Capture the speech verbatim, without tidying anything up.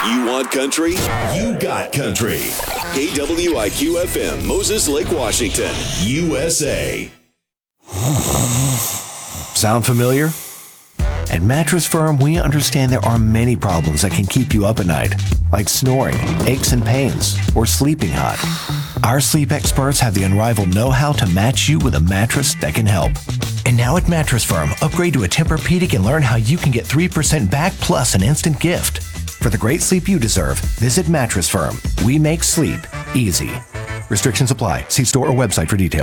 You want country? You got country. K W I Q F M, Moses Lake, Washington, U S A. Sound familiar? At Mattress Firm, we understand there are many problems that can keep you up at night, like snoring, aches and pains, or sleeping hot. Our sleep experts have the unrivaled know-how to match you with a mattress that can help. And now at Mattress Firm, upgrade to a Tempur-Pedic and learn how you can get three percent back plus an instant gift. For the great sleep you deserve, visit Mattress Firm. We make sleep easy. Restrictions apply. See store or website for details.